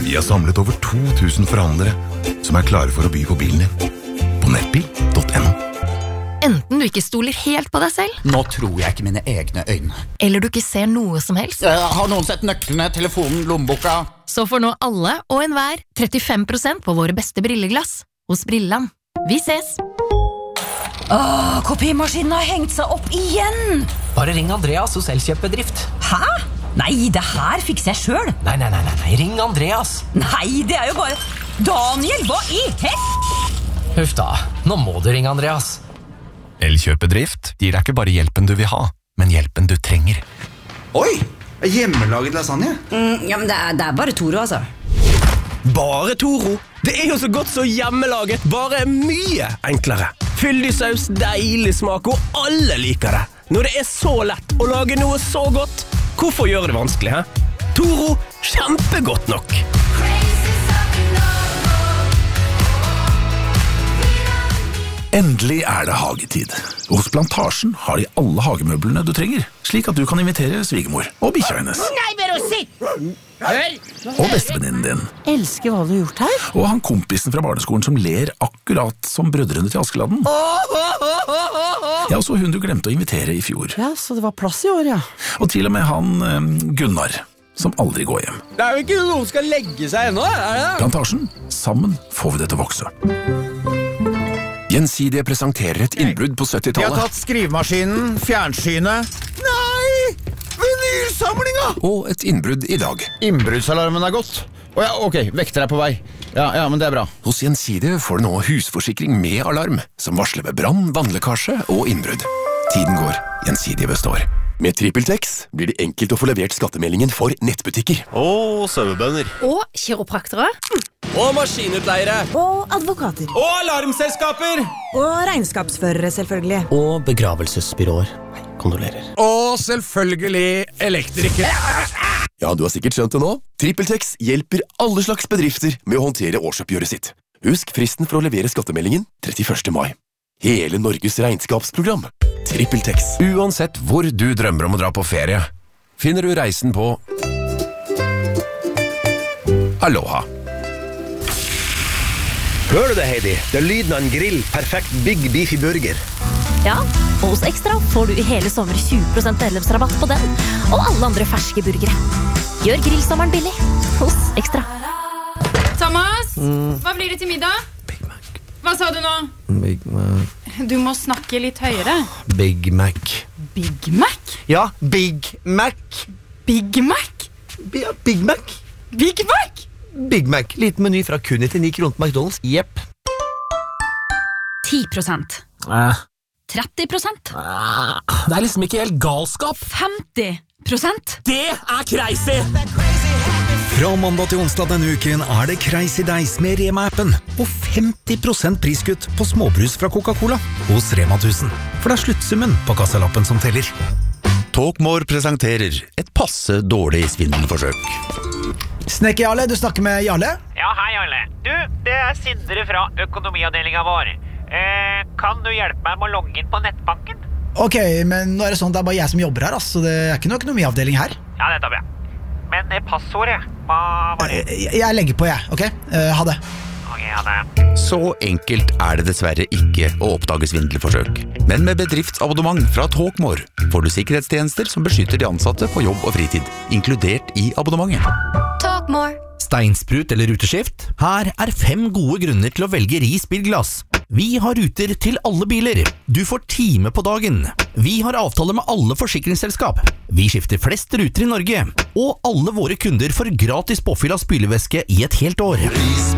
Vi har samlet over 2000 forhandlere som klare for å by på bilen din. På nettbil.no. Enten du ikke stoler helt på deg selv, Nå tror jeg ikke mine egne øyne. eller du ikke ser noe som helst, Har noen sett nøklene, telefonen, lommeboka? så får nå alle og enhver 35% på våre beste brilleglass hos Brilland. Vi ses! Kopimaskinen har hengt seg opp igjen. Bare ring Andreas hos Elkjøp-bedrift. Hæ? Nei, det her fikser jeg selv. Nei, ring Andreas. Nei, det jo bare... Daniel, hva i Huff da, nå må du ringe Andreas. Elkjøp-bedrift gir deg ikke bare hjelpen du vil ha, men hjelpen du trenger. Oi, hjemmelaget lasagne. Ja, men det bare Toro, altså. Bare Toro. Det jo så godt så hjemmelaget, bare mye enklere. Fyldig saus, deilig smak, og alle liker det. Når det så lett å lage noe så godt, hvorfor gjøre det vanskelig, hæ? Toro, kjempegodt nok. Endelig det hagetid. Hos Plantasjen har de alle hagemøblene du trenger, slik at du kan invitere svigermor og bikkja hennes. Nei, bare å sitte! Og bestevenninnen din. Elsker hva du har gjort her. Og han kompisen fra barneskolen som ler akkurat som brødrene til Askeladden. Ja, og så hun du glemte å invitere i fjor. Ja, så det var plass i år, ja. Og til og med han Gunnar, som aldri går hjem. Det jo ikke noen som skal legge seg ennå, det? Plantasjen, sammen får vi det til å vokse. Gjensidige presenterer et innbrudd på 70-tallet. De har tatt skrivemaskinen, fjernsynet. Nei! Vinylsamlinga! Og et innbrudd i dag. Innbruddsalarmen gått. Ja, ok, vekter på vei. Ja, men det bra. Hos Gjensidige får du nå husforsikring med alarm, som varsler ved brann, vannlekkasje og innbrudd. Tiden går, Gjensidige består. Med TrippelTex blir det enkelt å få levert skattemeldingen for nettbutikker. Og sauebønder. Og kiropraktere. Og maskinutleiere. Og advokater. Og alarmselskaper. Og regnskapsførere, selvfølgelig. Og begravelsesbyråer. Kondolerer. Og selvfølgelig elektrikere. Ja, du har sikkert skjønt det nå. TrippelTex hjelper alle slags bedrifter med å håndtere årsoppgjøret sitt. Husk fristen for å levere skattemeldingen 31. mai. Hele Norges regnskapsprogram. TrippelTex. Uansett hvor du drømmer om å dra på ferie, finner du reisen på Aloha. Hører du det, Heidi? Det lyden av en grill. Perfekt Big Beefy Burger. Ja, og hos Ekstra får du i hele sommer 20% medlemsrabatt på den, og alle andre ferske burgere. Gjør grillsommeren billig hos Ekstra. Thomas, hva blir det til middag? Big Mac. Hva sa du nå? Big Mac. Du må snakke litt høyere. Big Mac. Big Mac? Ja, Big Mac. Big Mac? Ja, Big Mac. Big Mac? Big Mac. Liten meny fra kun 99 kroner på McDonald's. Jepp. 10%. 30%. Det liksom ikke helt galskap. 50%. Det crazy! Fra mandag til onsdag denne uken det Crazy Days med Rema-appen og 50% priskutt på småbrus fra Coca-Cola hos Rema 1000. For det sluttsummen på kassalappen som teller. Talkmore presenterer et passe dårlig svindelforsøk. Snekker Jarle, du snakker med Jarle? Ja, hei Jarle. Du, det Sindre fra økonomiavdelingen vår. Kan du hjelpe meg med å logge inn på nettbanken? Ok, men nå det sånn, det bare jeg som jobber her, så det ikke noe økonomiavdeling her. Ja, det tar vi. Men passordet, hva var det? Jeg legger på, ok? Ha det. Ok, ha det. Så enkelt det dessverre ikke å oppdage svindelforsøk. Men med bedriftsabonnement fra Talkmore får du sikkerhetstjenester som beskytter de ansatte på jobb og fritid, inkludert i abonnementet. Talkmore. Steinsprut eller ruteskift? Her 5 gode grunner til å velge Ris bilglass. Vi har ruter til alle biler. Du får time på dagen. Vi har avtale med alle forsikringsselskap. Vi skifter flest ruter i Norge. Og alle våre kunder får gratis påfyll av spylevæske i et helt år.